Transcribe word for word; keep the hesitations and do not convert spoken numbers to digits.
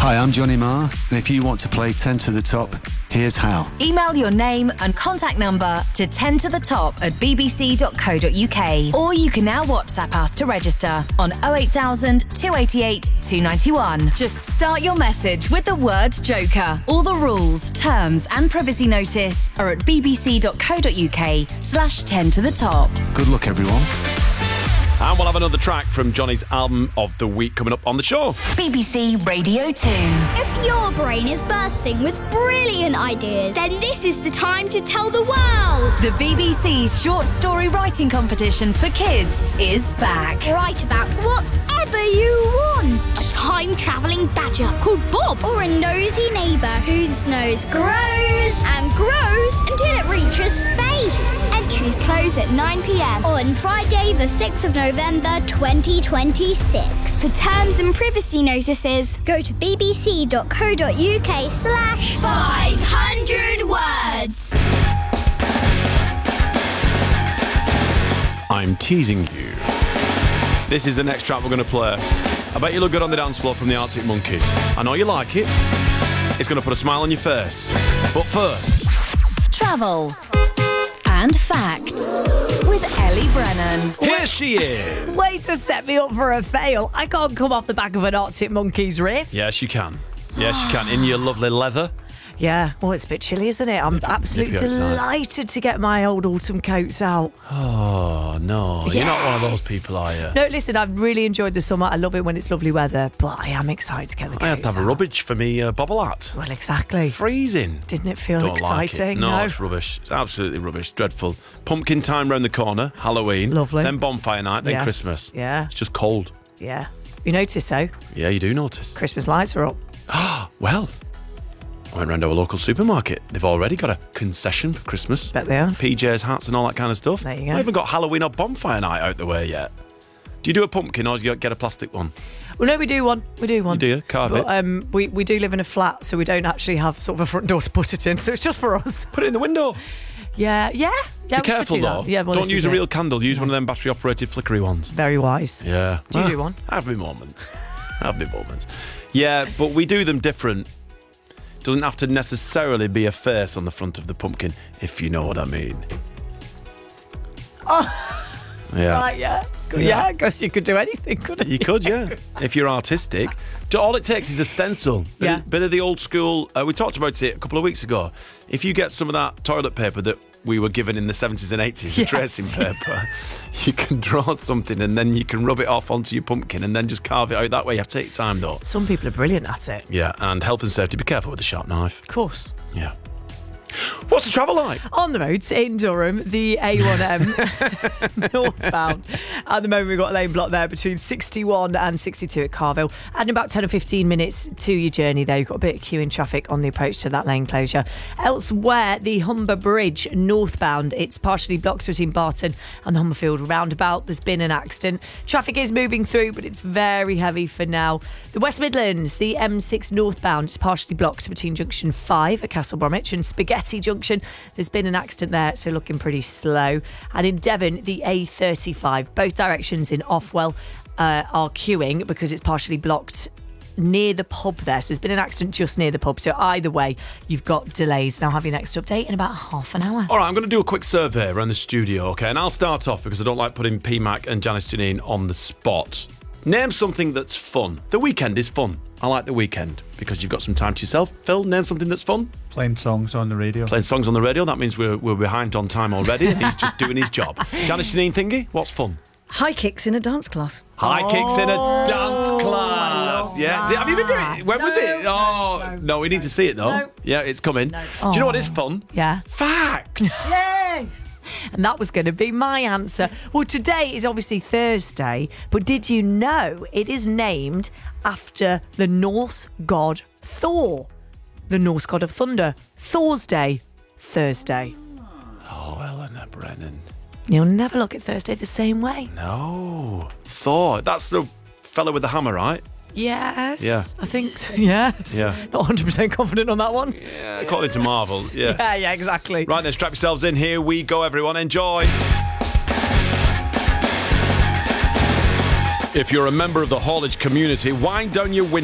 Hi, I'm Johnny Marr, and if you want to play ten to the top, here's how. Email your name and contact number to ten to the top at b b c dot co dot u k, or you can now WhatsApp us to register on oh eight thousand, two eight eight, two nine one. Just start your message with the word Joker. All the rules, terms and privacy notice are at b b c dot co dot u k slash ten to the top. Good luck, everyone. And we'll have another track from Johnny's album of the week coming up on the show. B B C Radio two. If your brain is bursting with brilliant ideas, then this is the time to tell the world. The B B C's short story writing competition for kids is back. Write about whatever you want. A time-travelling badger called Bob, or a nosy neighbour whose nose grows and grows until it reaches space. Entries close at nine p m on Friday the sixth of November twenty twenty-six. For terms and privacy notices, go to b b c dot co dot u k slash five hundred words. I'm teasing you. This is the next track we're going to play. I bet you look good on the dance floor from the Arctic Monkeys. I know you like it. It's going to put a smile on your face. But first... Travel and facts with Ellie Brennan. Here she is. Way to set me up for a fail. I can't come off the back of an Arctic Monkeys riff. Yes, you can. Yes, you can. In your lovely leather. Yeah, well, it's a bit chilly, isn't it? I'm absolutely nippy outside. delighted to get my old autumn coats out. Oh, no. Yes. You're not one of those people, are you? No, listen, I've really enjoyed the summer. I love it when it's lovely weather, but I am excited to get the coats I had to have a out. rubbish for me uh, bobble hat. Well, exactly. Freezing. Didn't it feel Don't exciting? Like it. No, No. it's rubbish. It's absolutely rubbish. Dreadful. Pumpkin time round the corner. Halloween. Lovely. Then bonfire night. Then Yes. Christmas. Yeah. It's just cold. Yeah. You notice, though? Yeah, you do notice. Christmas lights are up. Well, I went round our local supermarket. They've already got a concession for Christmas. Bet they are. P J's, hats and all that kind of stuff. There you go. We haven't got Halloween or bonfire night out the way yet. Do you do a pumpkin or do you get a plastic one? Well, no, we do one. We do one. You do? Carve But it? um, we, we do live in a flat, so we don't actually have sort of a front door to put it in, so it's just for us. Put it in the window. Yeah, yeah. Be Yeah, we should careful do that. though. Yeah, well, Don't this use is a real it. candle. Use one of them battery-operated flickery ones. Very wise. Yeah. Do you Well, do one? I have my moments. I have my moments. Yeah, but we do them different. Doesn't have to necessarily be a face on the front of the pumpkin, if you know what I mean. Oh, Yeah. right, yeah. Yeah, because you could do anything, couldn't you? You could, yeah. If you're artistic. All it takes is a stencil. Bit, Yeah. of, bit of the old school. Uh, we talked about it a couple of weeks ago. If you get some of that toilet paper that we were given in the seventies and eighties, the Yes. tracing paper, you can draw something and then you can rub it off onto your pumpkin and then just carve it out that way. You have to take your time, though. Some people are brilliant at it. Yeah, and health and safety. Be careful with the sharp knife. Of course. Yeah. What's the travel like? On the roads in Durham, the A one M northbound. At the moment, we've got a lane block there between sixty-one and sixty-two at Carville. Adding about ten or fifteen minutes to your journey there. You've got a bit of queuing traffic on the approach to that lane closure. Elsewhere, the Humber Bridge northbound. It's partially blocked between Barton and the Humberfield roundabout. There's been an accident. Traffic is moving through, but it's very heavy for now. The West Midlands, the M six northbound. It's partially blocked between Junction five at Castle Bromwich and Spaghetti Junction. There's been an accident there, so looking pretty slow. And in Devon, the A thirty-five, both directions in Offwell uh, are queuing because it's partially blocked near the pub there. So there's been an accident just near the pub. So either way, you've got delays. And I'll have your next update in about half an hour. All right, I'm going to do a quick survey around the studio, okay? And I'll start off because I don't like putting P Mac and Janice Janine on the spot. Name something that's fun. The weekend is fun. I like the weekend because you've got some time to yourself. Phil, name something that's fun. Playing songs on the radio. Playing songs on the radio. That means we're we're behind on time already. He's just doing his job. Janice Janine Thingy, what's fun? High kicks in a dance class. High kicks in a Oh, dance class. Yeah. Did- have you been doing it? When was it? Oh, no, we need to see it though. No. Yeah, it's coming. Do you know what is fun? Yeah. Facts. Yes. And that was going to be my answer. Well, today is obviously Thursday, but did you know it is named after the Norse god Thor? The Norse god of thunder. Thor's Day, Thursday. Oh, Eleanor Brennan. You'll never look at Thursday the same way. No. Thor. That's the fella with the hammer, right? Yes. Yeah. I think so. Yes. Yeah. Not one hundred percent confident on that one. Yeah, according to Marvel. Yes. Yeah, yeah, exactly. Right then, strap yourselves in. Here we go, everyone. Enjoy. If you're a member of the haulage community, wind down your window.